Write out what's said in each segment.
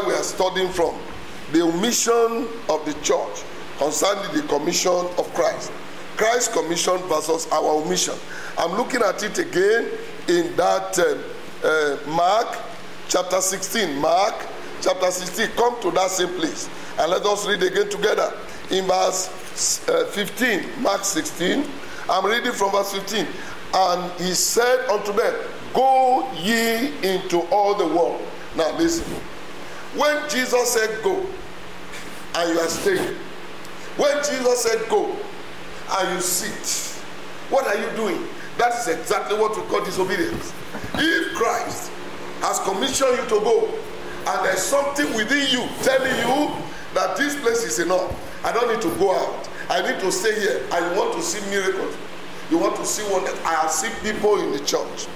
we are studying from, the omission of the church concerning the commission of Christ. Christ's commission versus our omission. I'm looking at it again in that Mark chapter 16. Mark chapter 16. Come to that same place and let us read again together. In verse 15, Mark 16, I'm reading from verse 15. And he said unto them, go ye into all the world. Now listen. When Jesus said go, and you are staying. When Jesus said go, and you sit, what are you doing? That is exactly what we call disobedience. If Christ has commissioned you to go, and there's something within you telling you that this place is enough, I don't need to go out, I need to stay here, and you want to see miracles, you want to see wonders. I have seen people in the church,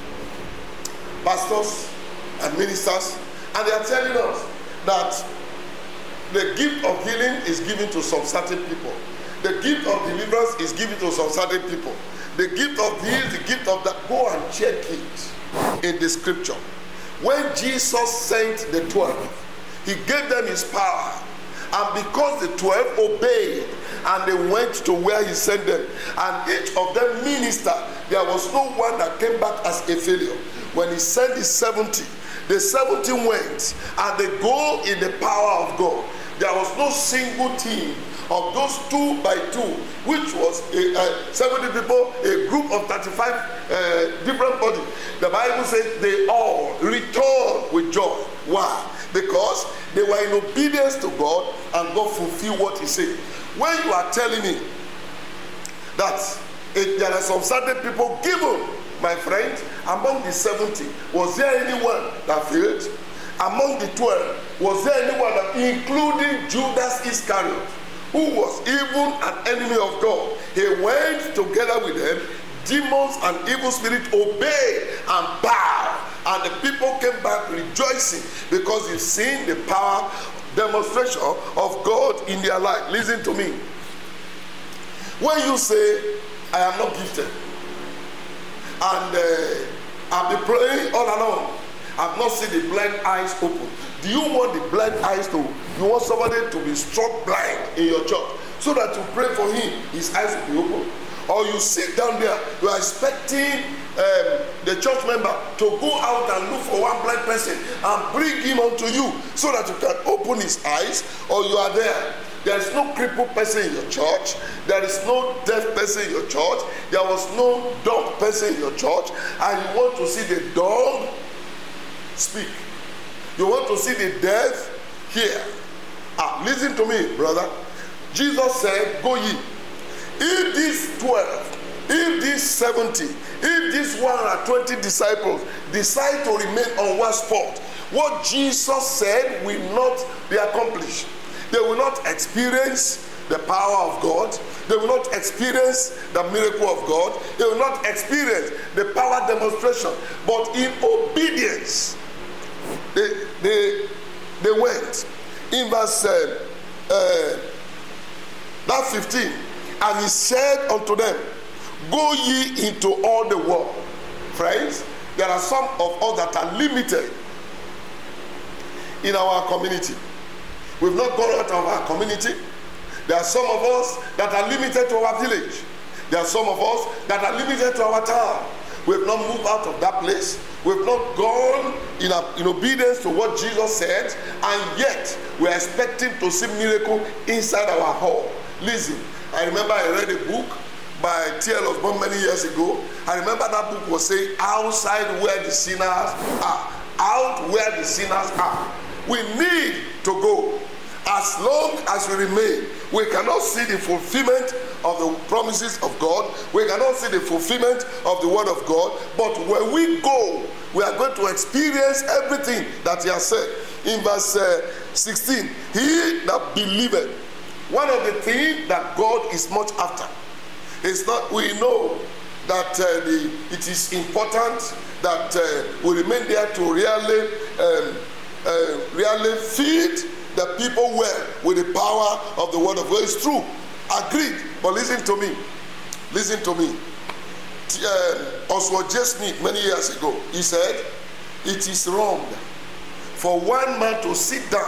pastors and ministers, and they are telling us that the gift of healing is given to some certain people. The gift of deliverance is given to some certain people. The gift of this, the gift of that. Go and check it in the scripture. When Jesus sent the 12, he gave them his power. And because the 12 obeyed and they went to where he sent them, and each of them ministered, there was no one that came back as a failure. When he sent his 70, the 70 went and they go in the power of God. There was no single team of those 2 by 2, which was 70 people, a group of 35 different bodies. The Bible says they all returned with joy. Why? Because they were in obedience to God and God fulfilled what he said. When you are telling me that there are some certain people given, my friend, among the 70, was there anyone that failed? Among the 12, was there anyone that, including Judas Iscariot, who was even an enemy of God? He went together with them. Demons and evil spirits obeyed and bowed, and the people came back rejoicing because they've seen the power demonstration of God in their life. Listen to me. When you say, I am not gifted, and I've been praying all along, I've not seen the blind eyes open. Do you want the blind eyes to, you want somebody to be struck blind in your church so that you pray for him, his eyes will be open? Or you sit down there, you are expecting the church member to go out and look for one blind person and bring him unto you so that you can open his eyes, or you are there. There is no crippled person in your church. There is no deaf person in your church. There was no dumb person in your church. And you want to see the dumb speak. You want to see the deaf hear. Listen to me, brother. Jesus said, go ye. If these 12, if these 70, if these 120 disciples decide to remain on one spot, what Jesus said will not be accomplished. They will not experience the power of God. They will not experience the miracle of God. They will not experience the power demonstration. But in obedience, they went. In verse 15, and he said unto them, go ye into all the world. Friends, there are some of us that are limited in our community. We've not gone out of our community. There are some of us that are limited to our village. There are some of us that are limited to our town. We've not moved out of that place. We've not gone in obedience to what Jesus said, and yet we're expecting to see miracle inside our hall. Listen, I remember I read a book by T.L. Osborne many years ago. I remember that book was saying, outside where the sinners are. Out where the sinners are. We need to go. As long as we remain, we cannot see the fulfillment of the promises of God. We cannot see the fulfillment of the word of God. But when we go, we are going to experience everything that he has said. In verse 16, he that believeth. One of the things that God is much after is not, we know that it is important that we remain there to really feed the people well with the power of the word of God. It's true. Agreed. But listen to me. Listen to me. Oswald J. Smith many years ago, he said, it is wrong for one man to sit down